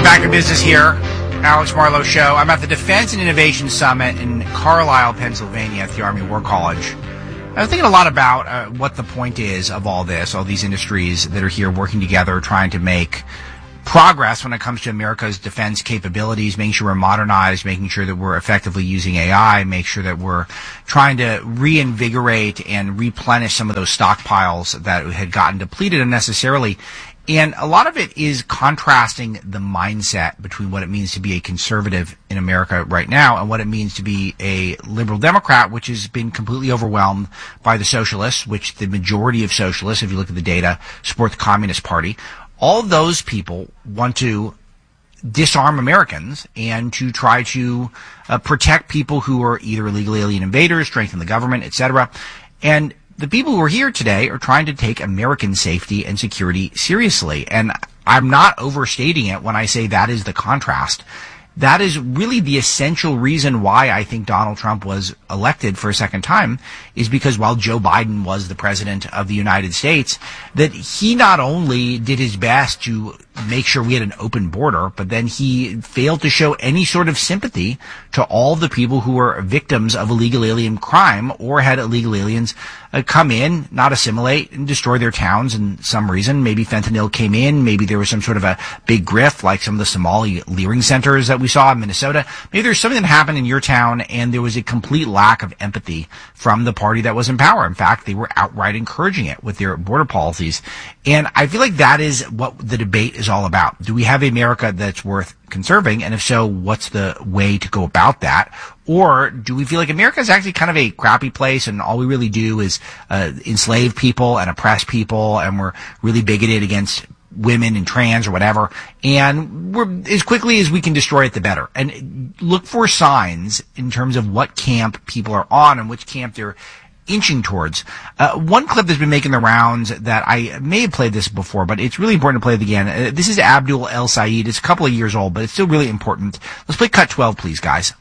Back in business here. Alex Marlowe Show. I'm at the Defense and Innovation Summit in Carlisle, Pennsylvania at the Army War College. I was thinking a lot about what the point is of all this, all these industries that are here working together, trying to make progress when it comes to America's defense capabilities, making sure we're modernized, making sure that we're effectively using AI, make sure that we're trying to reinvigorate and replenish some of those stockpiles that had gotten depleted unnecessarily. And a lot of it is contrasting the mindset between what it means to be a conservative in America right now and what it means to be a liberal Democrat, which has been completely overwhelmed by the socialists, which the majority of socialists, if you look at the data, support the Communist Party. All of those people want to disarm Americans and to try to protect people who are either illegal alien invaders, strengthen the government, etc. And the people who are here today are trying to take American safety and security seriously. And I'm not overstating it when I say that is the contrast. That is really the essential reason why I think Donald Trump was elected for a second time, is because while Joe Biden was the president of the United States, that he not only did his best to make sure we had an open border, but then he failed to show any sort of sympathy to all the people who were victims of illegal alien crime or had illegal aliens come in, not assimilate, and destroy their towns in some reason. Maybe fentanyl came in. Maybe there was some sort of a big grift like some of the Somali leering centers that we saw in Minnesota. Maybe there's something that happened in your town and there was a complete lack of empathy from the party that was in power. In fact, they were outright encouraging it with their border policies. And I feel like that is what the debate is all about. Do we have America that's worth conserving? And if so, what's the way to go about that? Or do we feel like America is actually kind of a crappy place and all we really do is enslave people and oppress people and we're really bigoted against women and trans or whatever, and we're as quickly as we can destroy it, the better. And look for signs in terms of what camp people are on and which camp they're inching towards. One clip that's been making the rounds that I may have played this before, but it's really important to play it again. This is Abdul El Sayed. It's a couple of years old, but it's still really important. Let's play cut 12, please, guys.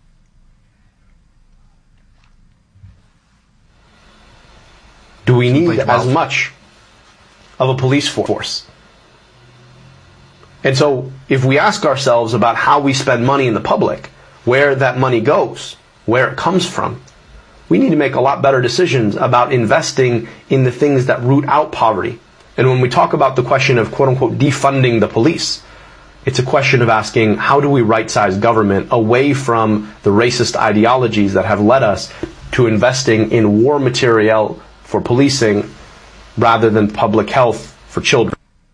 Do we need as much of a police force? And so if we ask ourselves about how we spend money in the public, where that money goes, where it comes from, we need to make a lot better decisions about investing in the things that root out poverty. And when we talk about the question of quote-unquote defunding the police, it's a question of asking how do we right-size government away from the racist ideologies that have led us to investing in war materiel for policing rather than public health for children.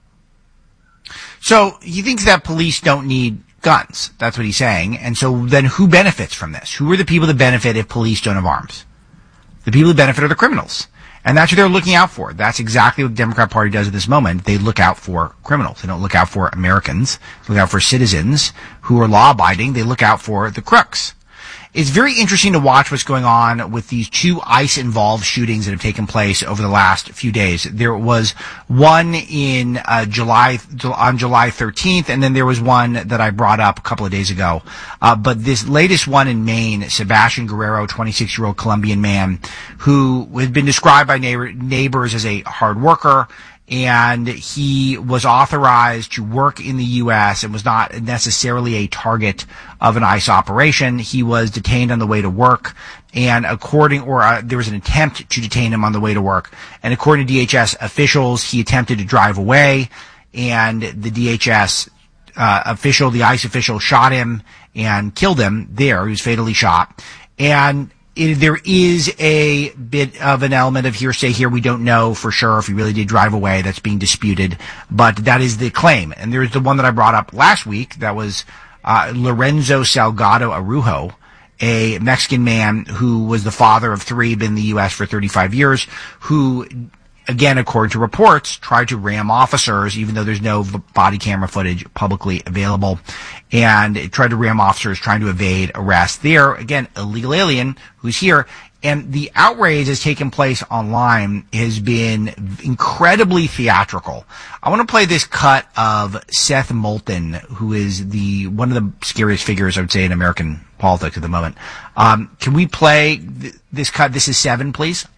So he thinks that police don't need guns. That's what he's saying. And so then who benefits from this? Who are the people that benefit if police don't have arms? The people who benefit are the criminals. And that's what they're looking out for. That's exactly what the Democrat Party does at this moment. They look out for criminals. They don't look out for Americans. They look out for citizens who are law-abiding. They look out for the crooks. It's very interesting to watch what's going on with these two ICE-involved shootings that have taken place over the last few days. There was one in on July 13th, and then there was one that I brought up a couple of days ago. But this latest one in Maine, Sebastian Guerrero, 26-year-old Colombian man, who had been described by neighbors as a hard worker, and he was authorized to work in the U.S. and was not necessarily a target of an ICE operation. He was detained on the way to work, and there was an attempt to detain him on the way to work. And according to DHS officials, he attempted to drive away, and the DHS the ICE official shot him and killed him there. He was fatally shot. And there is a bit of an element of hearsay here. We don't know for sure if he really did drive away. That's being disputed, but that is the claim. And there's the one that I brought up last week. That was Lorenzo Salgado Arujo, a Mexican man who was the father of three, been in the U.S. for 35 years, who, again, according to reports, tried to ram officers, even though there's no body camera footage publicly available, and tried to ram officers trying to evade arrest. There, again, illegal alien who's here. And the outrage that's taken place online has been incredibly theatrical. I want to play this cut of Seth Moulton, who is one of the scariest figures, I would say, in American politics at the moment. Can we play this cut? This is 7, please.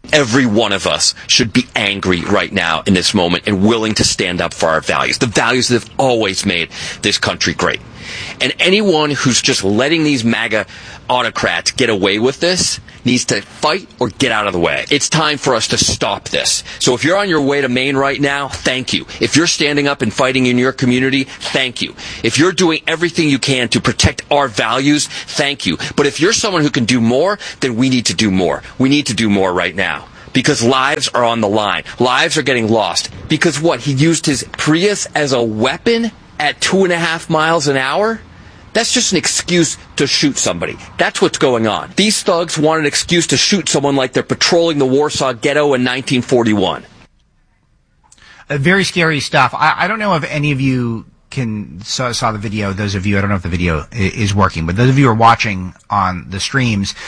Every one of us should be angry right now in this moment and willing to stand up for our values, the values that have always made this country great. And anyone who's just letting these MAGA autocrats get away with this needs to fight or get out of the way. It's time for us to stop this. So if you're on your way to Maine right now, thank you. If you're standing up and fighting in your community, thank you. If you're doing everything you can to protect our values, thank you. But if you're someone who can do more, then we need to do more. We need to do more right now. Because lives are on the line. Lives are getting lost. Because what? He used his Prius as a weapon at 2.5 miles an hour? That's just an excuse to shoot somebody. That's what's going on. These thugs want an excuse to shoot someone like they're patrolling the Warsaw Ghetto in 1941. Very scary stuff. I don't know if any of you saw the video. Those of you, I don't know if the video is working, but those of you who are watching on the streams,